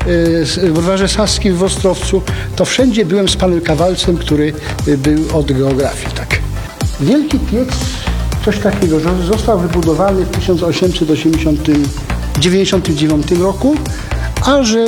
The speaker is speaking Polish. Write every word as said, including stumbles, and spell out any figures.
w Browarze Saskim w Ostrowcu, to wszędzie byłem z panem Kawalcem, który był od geografii. Tak. Wielki piec, coś takiego, że został wybudowany w tysiąc osiemset dziewięćdziesiątym dziewiątym roku, a że